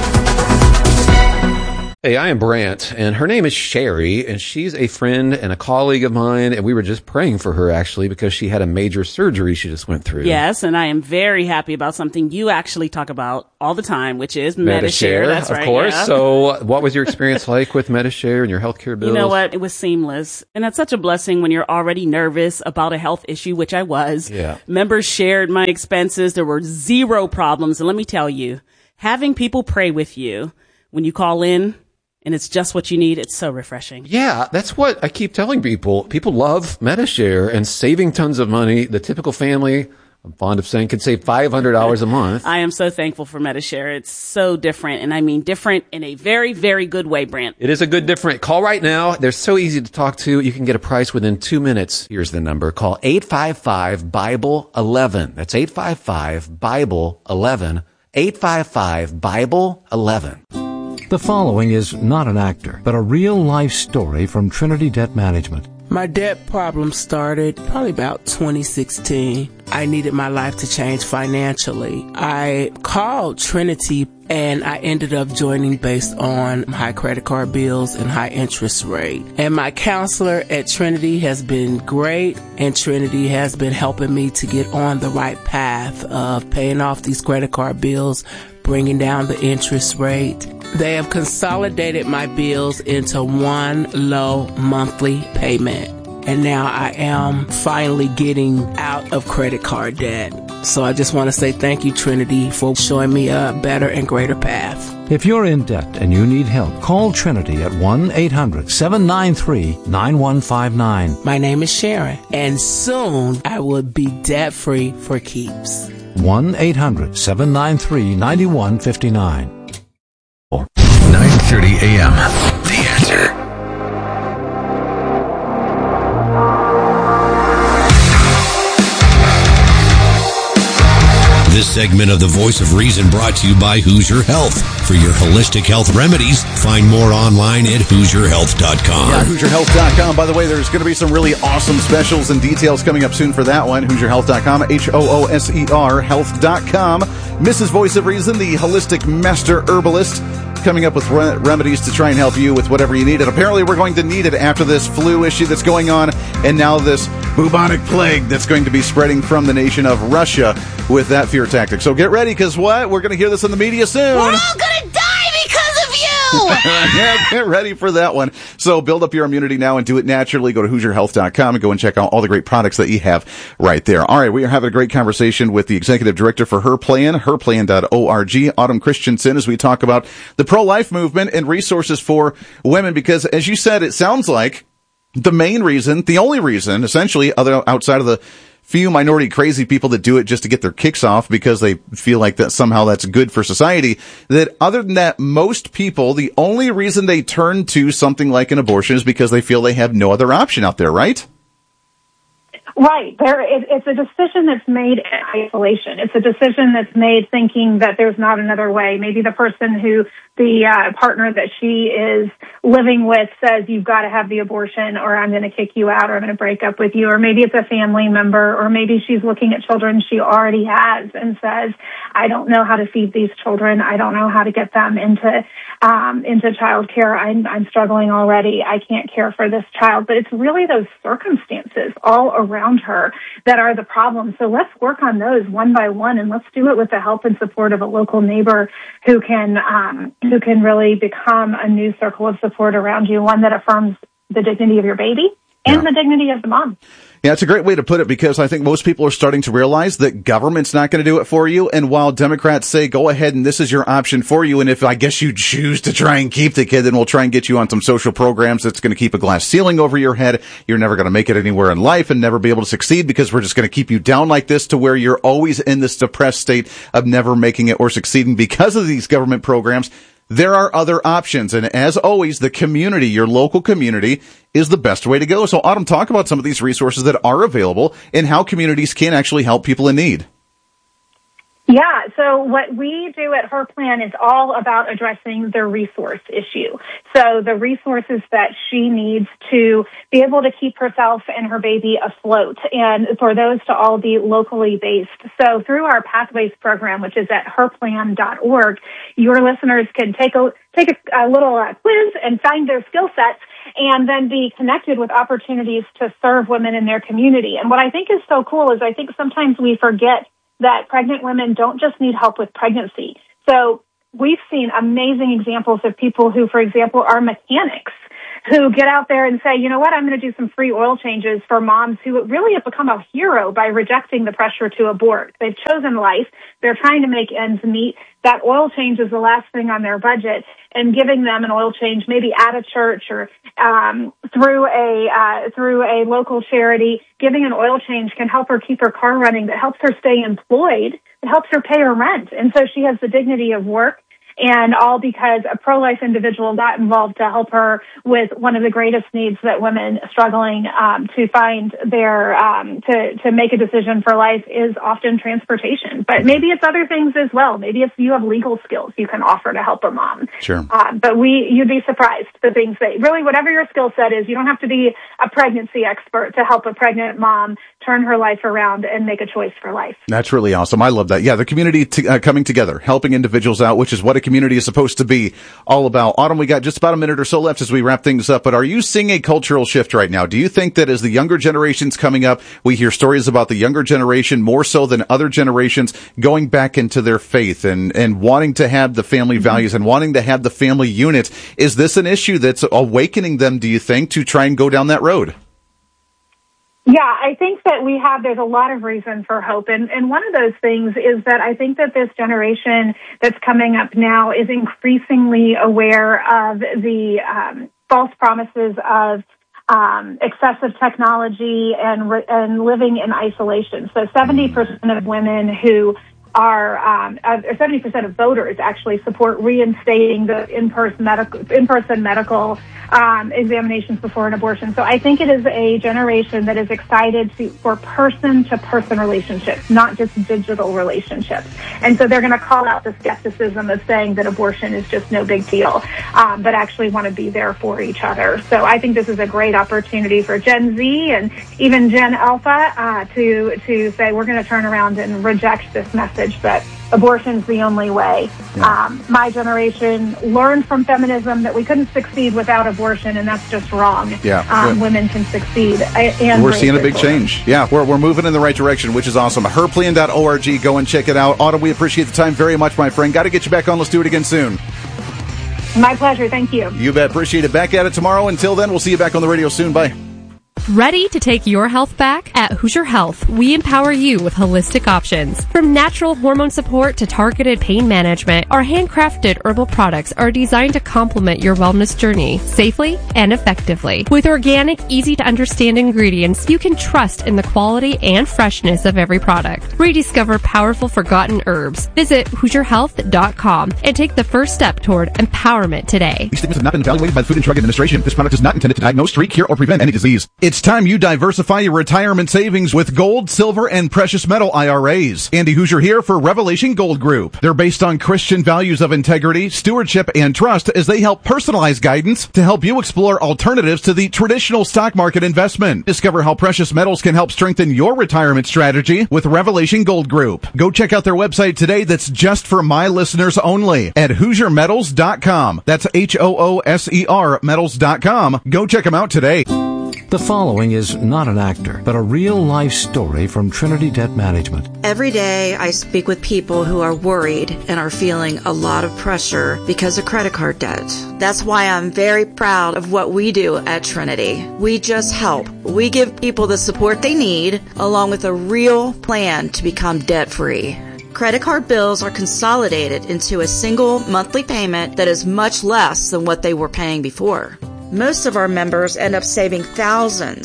Hey, I am Brant, and her name is Sherry, and she's a friend and a colleague of mine, and we were just praying for her, actually, because she had a major surgery she just went through. Yes, and I am very happy about something you actually talk about all the time, which is Medi-Share. Medi-Share, That's of right, course. yeah. So what was your experience like with Medi-Share and your healthcare bills? You know what? It was seamless. And that's such a blessing when you're already nervous about a health issue, which I was. Yeah. Members shared my expenses. There were zero problems. And let me tell you, having people pray with you when you call in, and it's just what you need, it's so refreshing. Yeah, that's what I keep telling people. People love Medi-Share and saving tons of money. The typical family, I'm fond of saying, could save five hundred dollars a month. I am so thankful for Medi-Share. It's so different, and I mean different in a very, very good way, Brant. It is a good different. Call right now. They're so easy to talk to. You can get a price within two minutes. Here's the number. Call eight five five, Bible eleven. That's eight five five, Bible eleven. eight five five, Bible eleven. The following is not an actor, but a real-life story from Trinity Debt Management. My debt problem started probably about twenty sixteen. I needed my life to change financially. I called Trinity and I ended up joining based on high credit card bills and high interest rate. And my counselor at Trinity has been great, and Trinity has been helping me to get on the right path of paying off these credit card bills, bringing down the interest rate. They have consolidated my bills into one low monthly payment. And now I am finally getting out of credit card debt. So I just want to say thank you, Trinity, for showing me a better and greater path. If you're in debt and you need help, call Trinity at one eight hundred, seven nine three, nine one five nine. My name is Sharon, and soon I will be debt-free for keeps. one eight hundred, seven nine three, nine one five nine. nine thirty a.m. The Answer. This segment of The Voice of Reason brought to you by Hoosier Health. For your holistic health remedies, find more online at hoosier health dot com. Yeah, hoosier health dot com. By the way, there's going to be some really awesome specials and details coming up soon for that one. hoosier health dot com, H O O S E R health dot com. Missus Voice of Reason, the holistic master herbalist, coming up with re- remedies to try and help you with whatever you need. And apparently we're going to need it after this flu issue that's going on, and now this bubonic plague that's going to be spreading from the nation of Russia with that fear tactic. So get ready, because what? We're going to hear this in the media soon. We're all gonna die because of you! Yeah, get ready for that one. So build up your immunity now and do it naturally. Go to hoosier health dot com and go and check out all the great products that you have right there. All right, we are having a great conversation with the executive director for Her Plan, her plan dot org, Autumn Christensen, as we talk about the pro-life movement and resources for women, because as you said, it sounds like the main reason, the only reason, essentially, other outside of the few minority crazy people that do it just to get their kicks off because they feel like that somehow that's good for society, that other than that, most people, the only reason they turn to something like an abortion is because they feel they have no other option out there, right? Right. There, it, it's a decision that's made in isolation. It's a decision that's made thinking that there's not another way. Maybe the person who, the uh, partner that she is living with says, you've got to have the abortion, or I'm going to kick you out, or I'm going to break up with you. Or maybe it's a family member, or maybe she's looking at children she already has and says, I don't know how to feed these children. I don't know how to get them into um, into child care. I'm, I'm struggling already. I can't care for this child. But it's really those circumstances all around her that are the problem. So let's work on those one by one, and let's do it with the help and support of a local neighbor who can um, who can really become a new circle of support around you, one that affirms the dignity of your baby and yeah. the dignity of the mom. Yeah, it's a great way to put it, because I think most people are starting to realize that government's not going to do it for you. And while Democrats say, go ahead and this is your option for you, and if I guess you choose to try and keep the kid, then we'll try and get you on some social programs that's going to keep a glass ceiling over your head. You're never going to make it anywhere in life and never be able to succeed, because we're just going to keep you down like this to where you're always in this depressed state of never making it or succeeding because of these government programs. there are other options. And as always, the community, your local community, is the best way to go. So, Autumn, talk about some of these resources that are available and how communities can actually help people in need. Yeah, so what we do at Her Plan is all about addressing the resource issue. So the resources that she needs to be able to keep herself and her baby afloat, and for those to all be locally based. So through our Pathways program, which is at her plan dot org, your listeners can take a take a, a little uh, quiz and find their skill sets, and then be connected with opportunities to serve women in their community. And what I think is so cool is I think sometimes we forget that pregnant women don't just need help with pregnancy. So we've seen amazing examples of people who, for example, are mechanics, who get out there and say, you know what, I'm going to do some free oil changes for moms who really have become a hero by rejecting the pressure to abort. They've chosen life. They're trying to make ends meet. That oil change is the last thing on their budget, and giving them an oil change maybe at a church or um, through a uh, through a local charity, giving an oil change can help her keep her car running. That helps her stay employed. It helps her pay her rent, and so she has the dignity of work. And all because a pro-life individual got involved to help her with one of the greatest needs that women struggling um, to find their um, to to make a decision for life is often transportation. But maybe it's other things as well. Maybe if you have legal skills you can offer to help a mom. Sure. Um, but we you'd be surprised the things that really whatever your skill set is. You don't have to be a pregnancy expert to help a pregnant mom turn her life around and make a choice for life. That's really awesome. I love that. Yeah, the community t- uh, coming together, helping individuals out, which is what a community is supposed to be all about. Autumn, we got just about a minute or so left as we wrap things up, but are you seeing a cultural shift right now? Do you think that as the younger generations coming up, we hear stories about the younger generation more so than other generations going back into their faith and, and wanting to have the family mm-hmm. values and wanting to have the family unit? Is this an issue that's awakening them, do you think, to try and go down that road? Yeah, I think that we have, there's a lot of reason for hope. And, and one of those things is that I think that this generation that's coming up now is increasingly aware of the um, false promises of um, excessive technology and, and living in isolation. So seventy percent of women who are, um, uh, seventy percent of voters actually support reinstating the in-person medical, in-person medical um, examinations before an abortion. So I think it is a generation that is excited to, for person-to-person relationships, not just digital relationships. And so they're going to call out the skepticism of saying that abortion is just no big deal, um, but actually want to be there for each other. So I think this is a great opportunity for Gen Z and even Gen Alpha uh, to to say we're going to turn around and reject this message that abortion's the only way. Yeah. Um, my generation learned from feminism that we couldn't succeed without abortion, and that's just wrong. Yeah, um, women can succeed. And we're seeing a big change. Yeah, we're we're moving in the right direction, which is awesome. her plan dot org. Go and check it out. Autumn, we appreciate the time very much, my friend. Got to get you back on. Let's do it again soon. My pleasure. Thank you. You bet. Appreciate it. Back at it tomorrow. Until then, we'll see you back on the radio soon. Bye. Ready to take your health back? At Hoosier Health, we empower you with holistic options. From natural hormone support to targeted pain management, our handcrafted herbal products are designed to complement your wellness journey safely and effectively. With organic, easy-to-understand ingredients, you can trust in the quality and freshness of every product. Rediscover powerful forgotten herbs. Visit Hoosier Health dot com and take the first step toward empowerment today. These statements have not been evaluated by the Food and Drug Administration. This product is not intended to diagnose, treat, cure, or prevent any disease. It's time you diversify your retirement savings with gold, silver, and precious metal I R As. Andy Hoosier here for Revelation Gold Group. They're based on Christian values of integrity, stewardship, and trust as they help personalize guidance to help you explore alternatives to the traditional stock market investment. Discover how precious metals can help strengthen your retirement strategy with Revelation Gold Group. Go check out their website today that's just for my listeners only at Hoosier Metals dot com. That's H O O S E R Metals dot com. Go check them out today. The following is not an actor, but a real-life story from Trinity Debt Management. Every day I speak with people who are worried and are feeling a lot of pressure because of credit card debt. That's why I'm very proud of what we do at Trinity. We just help. We give people the support they need, along with a real plan to become debt-free. Credit card bills are consolidated into a single monthly payment that is much less than what they were paying before. Most of our members end up saving thousands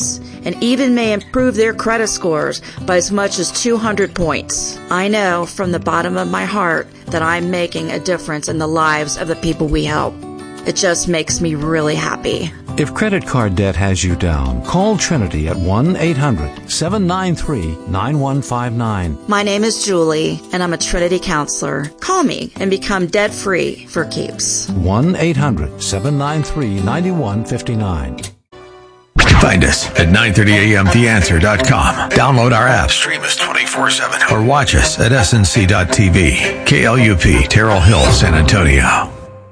and even may improve their credit scores by as much as two hundred points. I know from the bottom of my heart that I'm making a difference in the lives of the people we help. It just makes me really happy. If credit card debt has you down, call Trinity at one eight hundred seven nine three nine one five nine. My name is Julie, and I'm a Trinity counselor. Call me and become debt-free for keeps. one eight hundred seven nine three nine one five nine. Find us at nine thirty a m the answer dot com. Download our app, stream us twenty-four seven, or watch us at S N C dot T V. K L U P, Terrell Hill, San Antonio.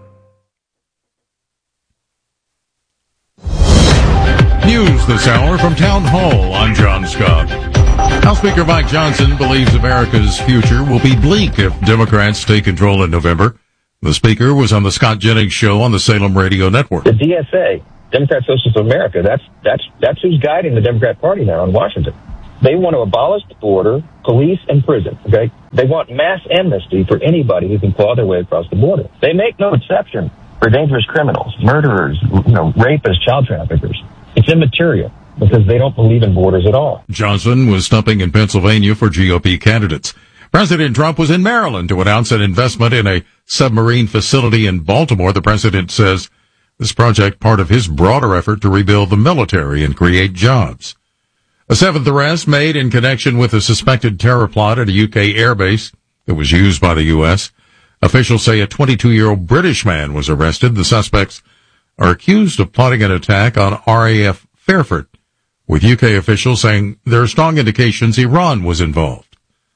News this hour from Town Hall. I'm John Scott. House Speaker Mike Johnson believes America's future will be bleak if Democrats take control in November. The speaker was on the Scott Jennings Show on the Salem Radio Network. The D S A, Democrat Socialists of America, that's that's that's who's guiding the Democrat Party now in Washington. They want to abolish the border, police, and prison, okay? They want mass amnesty for anybody who can claw their way across the border. They make no exception for dangerous criminals, murderers, you know, rapists, child traffickers. It's immaterial because they don't believe in borders at all. Johnson was stumping in Pennsylvania for G O P candidates. President Trump was in Maryland to announce an investment in a submarine facility in Baltimore. The president says this project part of his broader effort to rebuild the military and create jobs. A seventh arrest made in connection with a suspected terror plot at a U K airbase that was used by the U S. Officials say a twenty-two-year-old British man was arrested. The suspects are accused of plotting an attack on R A F Fairford, with U K officials saying there are strong indications Iran was involved.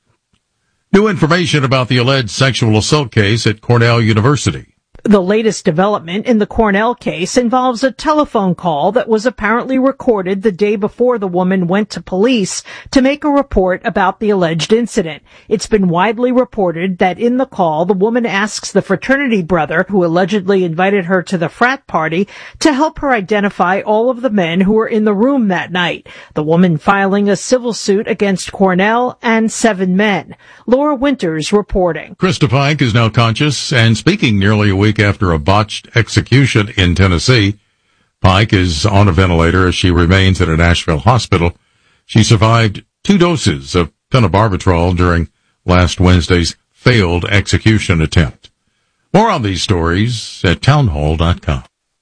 New information about the alleged sexual assault case at Cornell University. The latest development in the Cornell case involves a telephone call that was apparently recorded the day before the woman went to police to make a report about the alleged incident. It's been widely reported that in the call, the woman asks the fraternity brother who allegedly invited her to the frat party to help her identify all of the men who were in the room that night. The woman filing a civil suit against Cornell and seven men. Laura Winters reporting. Krista Pike is now conscious and speaking nearly a week after a botched execution in Tennessee. Pike is on a ventilator as she remains at a Nashville hospital. She survived two doses of phenobarbital during last Wednesday's failed execution attempt. More on these stories at townhall dot com.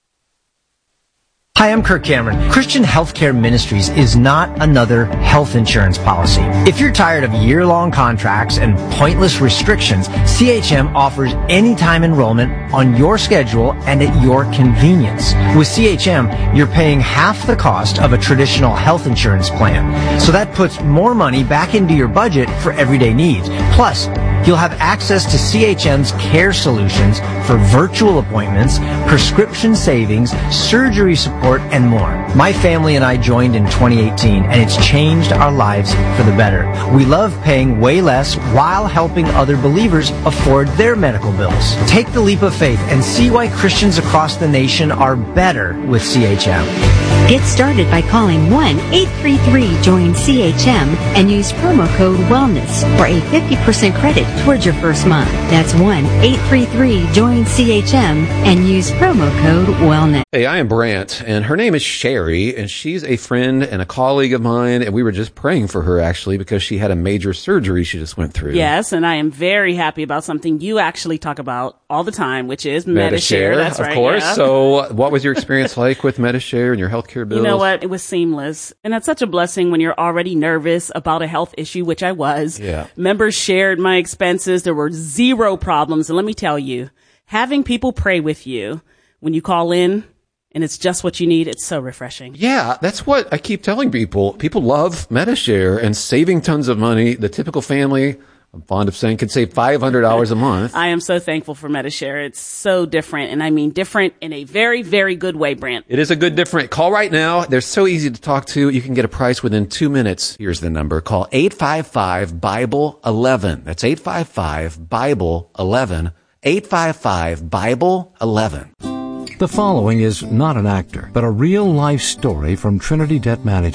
Hi, I'm Kirk Cameron. Christian Healthcare Ministries is not another health insurance policy. If you're tired of year-long contracts and pointless restrictions, C H M offers anytime enrollment on your schedule and at your convenience. With C H M, you're paying half the cost of a traditional health insurance plan. So that puts more money back into your budget for everyday needs. Plus, you'll have access to C H M's care solutions for virtual appointments, prescription savings, surgery support, and more. My family and I joined in twenty eighteen, and it's changed our lives for the better. We love paying way less while helping other believers afford their medical bills. Take the leap of faith and see why Christians across the nation are better with C H M. Get started by calling one eight three three join C H M and use promo code WELLNESS for a fifty percent credit towards your first month. That's one eight three three join C H M and use promo code WELLNESS. Hey, I am Brant, and her name is Sherry, and she's a friend and a colleague of mine, and we were just praying for her, actually, because she had a major surgery she just went through. Yes, and I am very happy about something you actually talk about all the time, which is Medi-Share. Medi-Share, That's of right, course. yeah. So what was your experience like with Medi-Share and your healthcare bills? You know what? It was seamless. And that's such a blessing when you're already nervous about a health issue, which I was. Yeah. Members shared my expenses. There were zero problems. And let me tell you, having people pray with you when you call in and it's just what you need, it's so refreshing. Yeah, that's what I keep telling people. People love Medi-Share and saving tons of money. The typical family, I'm fond of saying, can save five hundred dollars a month. I am so thankful for Medi-Share. It's so different, and I mean different in a very, very good way, Brant. It is a good different. Call right now. They're so easy to talk to. You can get a price within two minutes. Here's the number. Call eight five five Bible eleven. That's eight five five Bible eleven. eight five five Bible eleven. The following is not an actor, but a real-life story from Trinity Debt Management.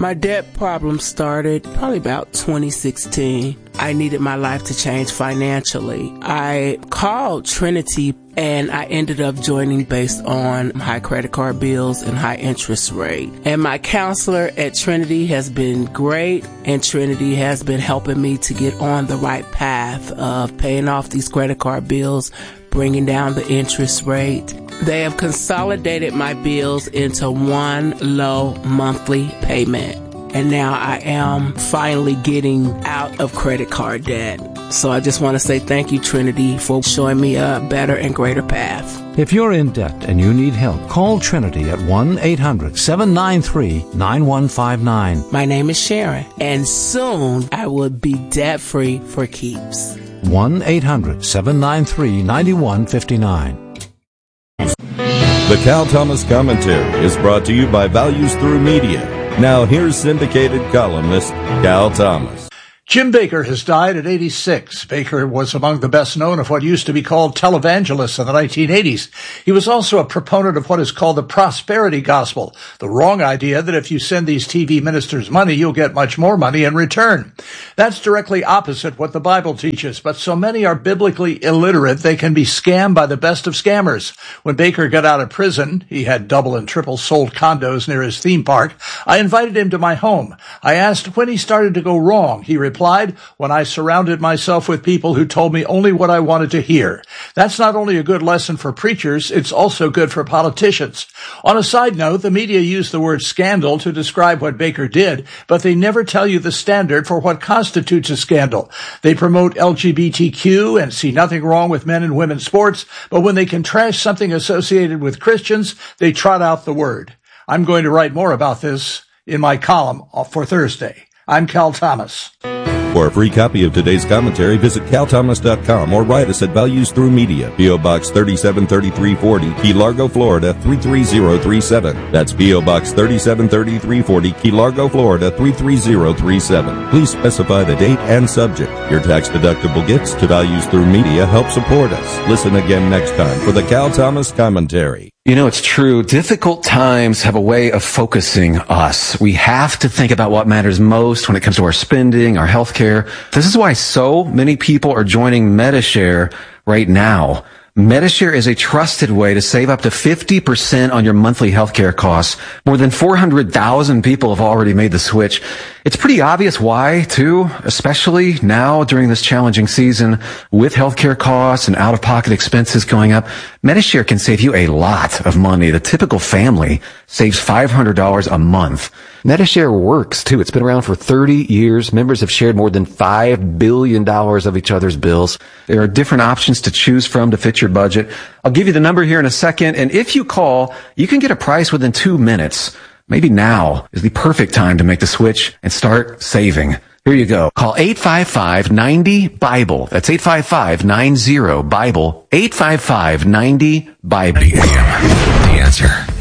My debt problem started probably about twenty sixteen. I needed my life to change financially. I called Trinity and I ended up joining based on high credit card bills and high interest rate. And my counselor at Trinity has been great, and Trinity has been helping me to get on the right path of paying off these credit card bills, bringing down the interest rate. They have consolidated my bills into one low monthly payment. And now I am finally getting out of credit card debt. So I just want to say thank you, Trinity, for showing me a better and greater path. If you're in debt and you need help, call Trinity at one eight hundred seven nine three nine one five nine. My name is Sharon, and soon I will be debt-free for keeps. one eight hundred seven nine three nine one five nine. The Cal Thomas Commentary is brought to you by Values Through Media. Now here's syndicated columnist Cal Thomas. Jim Bakker has died at eighty-six. Bakker was among the best known of what used to be called televangelists in the nineteen eighties. He was also a proponent of what is called the prosperity gospel, the wrong idea that if you send these T V ministers money, you'll get much more money in return. That's directly opposite what the Bible teaches, but so many are biblically illiterate they can be scammed by the best of scammers. When Bakker got out of prison, he had double and triple sold condos near his theme park. I invited him to my home. I asked when he started to go wrong. He replied, when I surrounded myself with people who told me only what I wanted to hear. That's not only a good lesson for preachers, it's also good for politicians. On a side note, the media use the word scandal to describe what Bakker did, but they never tell you the standard for what constitutes a scandal. They promote L G B T Q and see nothing wrong with men and women's sports, but when they can trash something associated with Christians, they trot out the word. I'm going to write more about this in my column for Thursday. I'm Cal Thomas. For a free copy of today's commentary, visit cal thomas dot com or write us at Values Through Media, P O. Box thirty-seven thirty-three forty, Key Largo, Florida three three zero three seven. That's P O. Box thirty-seven thirty-three forty, Key Largo, Florida three three zero three seven. Please specify the date and subject. Your tax-deductible gifts to Values Through Media help support us. Listen again next time for the Cal Thomas Commentary. You know, it's true. Difficult times have a way of focusing us. We have to think about what matters most when it comes to our spending, our health care. This is why so many people are joining Medi-Share right now. Medi-Share is a trusted way to save up to fifty percent on your monthly healthcare costs. More than four hundred thousand people have already made the switch. It's pretty obvious why, too, especially now during this challenging season with healthcare costs and out-of-pocket expenses going up. Medi-Share can save you a lot of money. The typical family saves five hundred dollars a month. Medi-Share works, too. It's been around for thirty years. Members have shared more than five billion dollars of each other's bills. There are different options to choose from to fit your budget. I'll give you the number here in a second, and if you call, you can get a price within two minutes. Maybe now is the perfect time to make the switch and start saving. Here you go. Call eight five five nine zero Bible. That's eight five five nine zero Bible. eight five five nine zero Bible. The Answer.